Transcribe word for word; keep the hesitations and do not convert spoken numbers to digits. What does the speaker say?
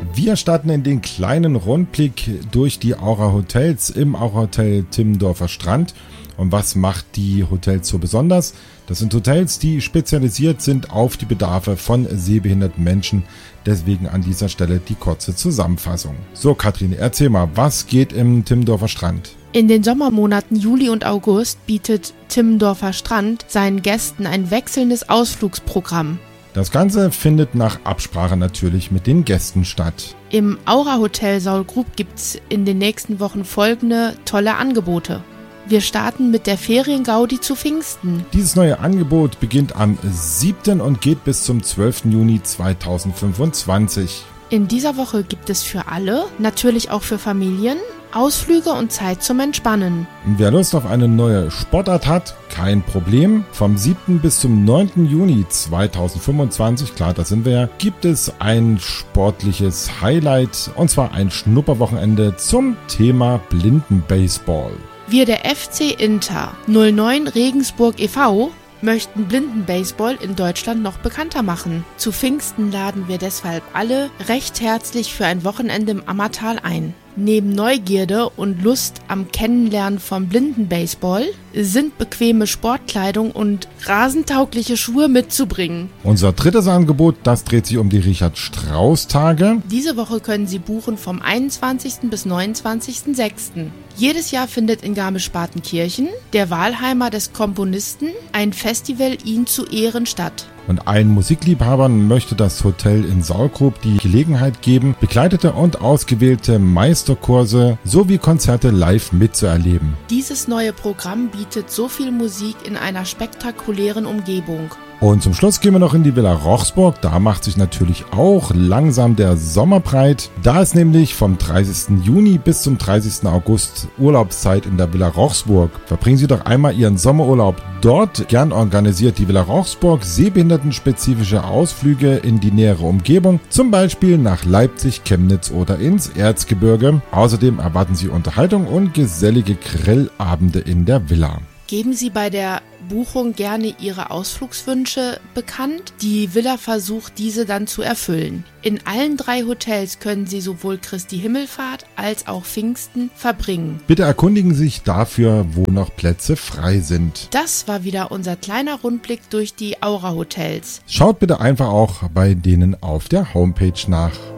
Wir starten in den kleinen Rundblick durch die Aura Hotels im Aura Hotel Timmendorfer Strand. Und was macht die Hotels so besonders? Das sind Hotels, die spezialisiert sind auf die Bedarfe von sehbehinderten Menschen. Deswegen an dieser Stelle die kurze Zusammenfassung. So, Katrin, erzähl mal, was geht im Timmendorfer Strand? In den Sommermonaten Juli und August bietet Timmendorfer Strand seinen Gästen ein wechselndes Ausflugsprogramm. Das Ganze findet nach Absprache natürlich mit den Gästen statt. Im Aura Hotel Saulgrub gibt's in den nächsten Wochen folgende tolle Angebote. Wir starten mit der Feriengaudi zu Pfingsten. Dieses neue Angebot beginnt am siebten und geht bis zum zwölften Juni zweitausendfünfundzwanzig. In dieser Woche gibt es für alle, natürlich auch für Familien, Ausflüge und Zeit zum Entspannen. Wer Lust auf eine neue Sportart hat, kein Problem. Vom siebten bis zum neunten Juni zweitausendfünfundzwanzig, klar, da sind wir ja, gibt es ein sportliches Highlight, und zwar ein Schnupperwochenende zum Thema Blindenbaseball. Wir, der F C Inter null neun Regensburg e V, möchten Blindenbaseball in Deutschland noch bekannter machen. Zu Pfingsten laden wir deshalb alle recht herzlich für ein Wochenende im Ammertal ein. Neben Neugierde und Lust am Kennenlernen vom Blindenbaseball sind bequeme Sportkleidung und rasentaugliche Schuhe mitzubringen. Unser drittes Angebot, das dreht sich um die Richard-Strauss-Tage. Diese Woche können Sie buchen vom einundzwanzigsten bis neunundzwanzigsten sechsten Jedes Jahr findet in Garmisch-Partenkirchen, der Wahlheimer des Komponisten, ein Festival ihn zu Ehren statt. Und allen Musikliebhabern möchte das Hotel in Saulgrub die Gelegenheit geben, begleitete und ausgewählte Meisterkurse sowie Konzerte live mitzuerleben. Dieses neue Programm bietet so viel Musik in einer spektakulären Umgebung. Und zum Schluss gehen wir noch in die Villa Rochsburg. Da macht sich natürlich auch langsam der Sommer breit. Da ist nämlich vom dreißigsten Juni bis zum dreißigsten August Urlaubszeit in der Villa Rochsburg. Verbringen Sie doch einmal Ihren Sommerurlaub dort. Gern organisiert die Villa Rochsburg sehbehindertenspezifische Ausflüge in die nähere Umgebung, zum Beispiel nach Leipzig, Chemnitz oder ins Erzgebirge. Außerdem erwarten Sie Unterhaltung und gesellige Grillabende in der Villa. Geben Sie bei der Buchung gerne Ihre Ausflugswünsche bekannt. Die Villa versucht, diese dann zu erfüllen. In allen drei Hotels können Sie sowohl Christi Himmelfahrt als auch Pfingsten verbringen. Bitte erkundigen Sie sich dafür, wo noch Plätze frei sind. Das war wieder unser kleiner Rundblick durch die Aura Hotels. Schaut bitte einfach auch bei denen auf der Homepage nach.